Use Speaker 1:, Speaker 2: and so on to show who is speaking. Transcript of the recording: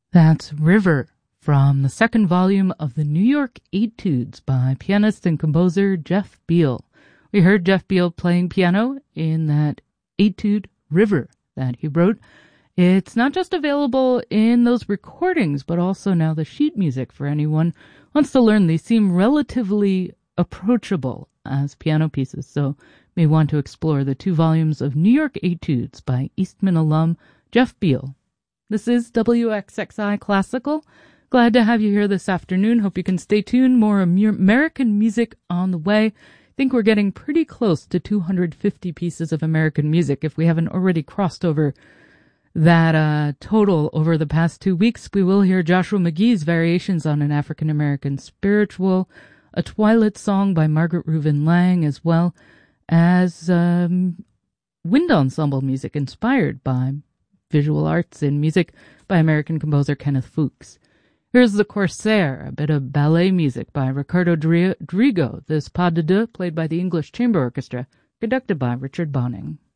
Speaker 1: That's River from the second volume of the New York Etudes by pianist and composer Jeff Beal. We heard Jeff Beal playing piano in that etude River that he wrote. It's not just available in those recordings, but also now the sheet music for anyone who wants to learn. They seem relatively approachable as piano pieces, so may want to explore the 2 volumes of New York Etudes by Eastman alum Jeff Beal. This is WXXI Classical. Glad to have you here this afternoon. Hope you can stay tuned. More American music on the way. I think we're getting pretty close to 250 pieces of American music. If we haven't already crossed over that total over the past 2 weeks, we will hear Joshua McGee's Variations on an African American Spiritual, A Twilight Song by Margaret Reuven Lang, as well as wind ensemble music inspired by visual arts and music by American composer Kenneth Fuchs. Here's The Corsair, a bit of ballet music by Ricardo Drigo, this pas de deux played by the English Chamber Orchestra, conducted by Richard Bonning.